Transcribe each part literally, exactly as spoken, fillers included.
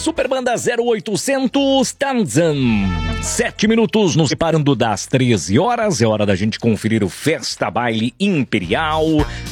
Super Banda zero oitocentos Tanzan. Sete minutos nos separando das treze horas. É hora da gente conferir o Festa Baile Imperial.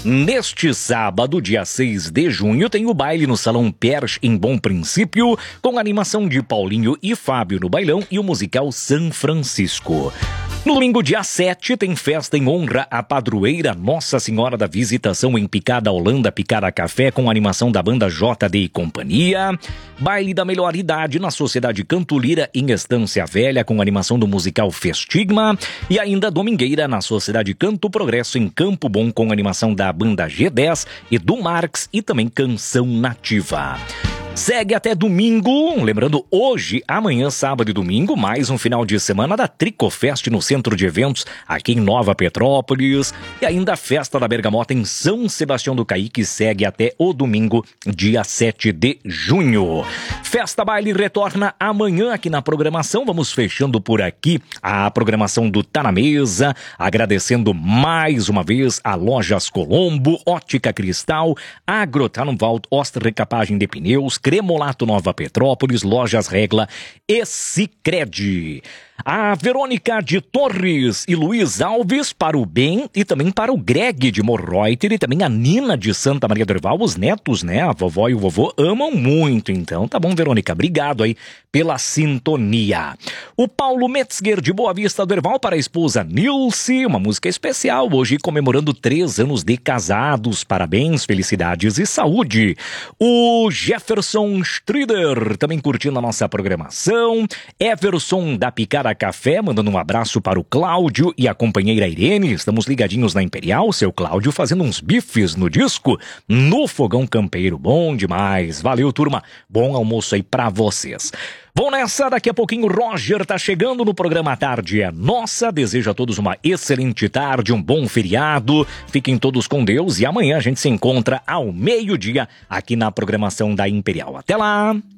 Neste sábado, dia seis de junho, tem o baile no Salão Perch em Bom Princípio, com a animação de Paulinho e Fábio no bailão e o musical São Francisco. No domingo, dia sete, tem festa em honra à padroeira Nossa Senhora da Visitação em Picada Holanda, Picada Café, com a animação da banda J D e Companhia. Baile da melhor idade na Sociedade Canto Lira em Estância Velha, com a animação do musical Festigma. E ainda domingueira na Sociedade Canto Progresso em Campo Bom, com a animação da banda G dez e do Marx e também Canção Nativa. Segue até domingo, lembrando hoje, amanhã, sábado e domingo, mais um final de semana da Tricofest no Centro de Eventos, aqui em Nova Petrópolis. E ainda a Festa da Bergamota em São Sebastião do Caíque segue até o domingo, dia sete de junho. Festa Baile retorna amanhã aqui na programação. Vamos fechando por aqui a programação do Tá Na Mesa, agradecendo mais uma vez a Lojas Colombo, Ótica Cristal, Agrotanumwald, Oster Recapagem de Pneus, Cremolato Nova Petrópolis, Lojas Regla e Sicredi. A Verônica de Torres e Luiz Alves para o bem e também para o Greg de Morreuter e também a Nina de Santa Maria do Herval. Os netos, né? A vovó e o vovô amam muito, então tá bom, Verônica, obrigado aí pela sintonia. O Paulo Metzger de Boa Vista do Herval para a esposa Nilce, uma música especial hoje comemorando três anos de casados. Parabéns, felicidades e saúde. O Jefferson Strider também curtindo a nossa programação. Everson da Picada Café, mandando um abraço para o Cláudio e a companheira Irene. Estamos ligadinhos na Imperial, seu Cláudio fazendo uns bifes no disco, no fogão campeiro. Bom demais. Valeu, turma. Bom almoço aí pra vocês. Vão nessa, daqui a pouquinho o Roger tá chegando no programa Tarde é Nossa. Desejo a todos uma excelente tarde, um bom feriado. Fiquem todos com Deus e amanhã a gente se encontra ao meio-dia aqui na programação da Imperial. Até lá!